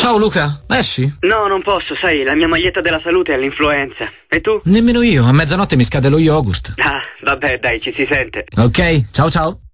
Ciao Luca, esci? No, non posso, sai, la mia maglietta della salute è all'influenza. E tu? Nemmeno io, a mezzanotte mi scade lo yogurt. Ah, vabbè, dai, ci si sente. Ok, ciao ciao.